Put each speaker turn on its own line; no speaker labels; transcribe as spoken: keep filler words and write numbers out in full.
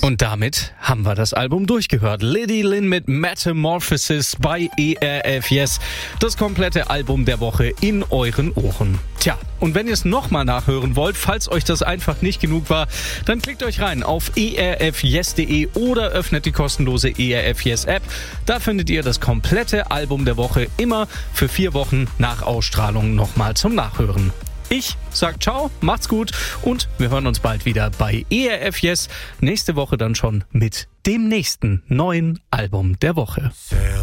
Und damit haben wir das Album durchgehört. Lady Lynn mit Metamorphosis bei E R F Yes. Das komplette Album der Woche in euren Ohren. Tja, und wenn ihr es nochmal nachhören wollt, falls euch das einfach nicht genug war, dann klickt euch rein auf e r f yes punkt de oder öffnet die kostenlose E R F Yes App. Da findet ihr das komplette Album der Woche immer für vier Wochen nach Ausstrahlung nochmal zum Nachhören. Ich sag ciao, macht's gut und wir hören uns bald wieder bei E R F Yes. Nächste Woche dann schon mit dem nächsten neuen Album der Woche.